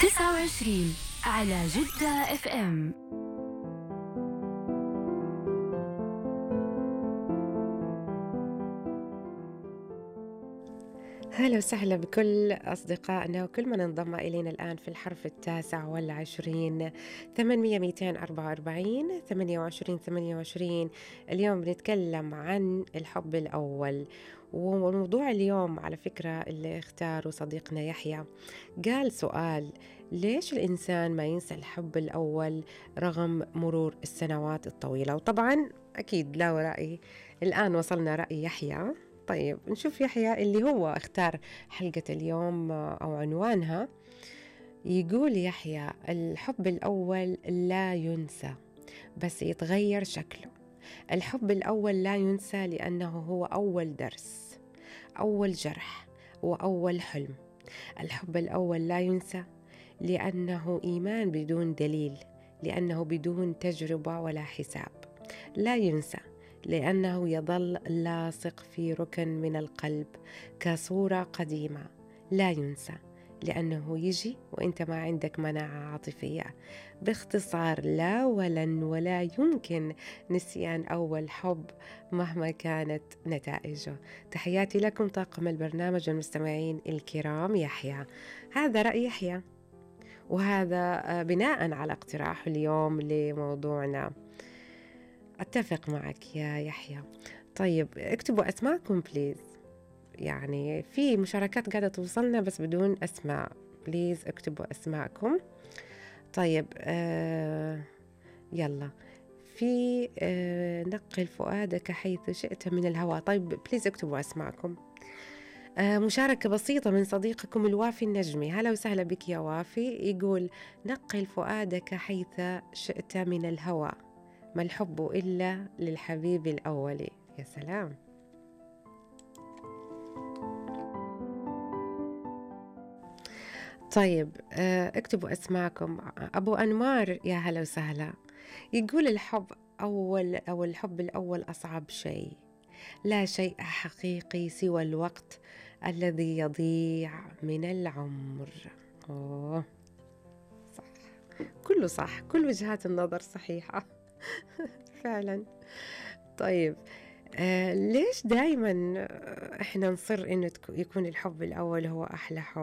29 على جدة اف ام. هلا وسهلا بكل أصدقائنا وكل من انضم إلينا الآن في الحرف 29 800 244 28. اليوم بنتكلم عن الحب الأول، والموضوع اليوم على فكرة اللي اختاره صديقنا يحيى. قال سؤال: ليش الإنسان ما ينسى الحب الأول رغم مرور السنوات الطويلة؟ وطبعا أكيد لا رأي. الآن وصلنا رأي يحيى. طيب نشوف يحيى اللي هو اختار حلقة اليوم أو عنوانها. يقول يحيى: الحب الأول لا ينسى بس يتغير شكله. الحب الأول لا ينسى لأنه هو أول درس، أول جرح، وأول حلم. الحب الأول لا ينسى لأنه إيمان بدون دليل، لأنه بدون تجربة ولا حساب. لا ينسى لأنه يظل لاصق في ركن من القلب كصورة قديمة. لا ينسى لأنه يجي وإنت ما عندك مناعة عاطفية. باختصار، لا ولن ولا يمكن نسيان أول حب مهما كانت نتائجه. تحياتي لكم طاقم البرنامج والمستمعين الكرام. يحيى، هذا رأي يحيى، وهذا بناء على اقتراح اليوم لموضوعنا. أتفق معك يا يحيى. طيب اكتبوا أسماءكم بليز، يعني في مشاركات قاعدة توصلنا بس بدون أسماء. بليز اكتبوا أسماءكم. طيب يلا، في نقل فؤادك حيث شئت من الهواء. طيب بليز اكتبوا أسماءكم. مشاركة بسيطة من صديقكم الوافي النجمي. هلا وسهلا بك يا وافي. يقول: نقل فؤادك حيث شئت من الهوى، ما الحب إلا للحبيب الأول. يا سلام. طيب اكتبوا اسماءكم. أبو أنوار، يا هلا وسهلا. يقول: الحب أول، أو الحب الأول أصعب شيء. لا شيء حقيقي سوى الوقت الذي يضيع من العمر. أوه، صح، كله صح، كل وجهات النظر صحيحة. فعلا. طيب ليش دايما احنا نصر انه يكون الحب الاول هو احلى حب؟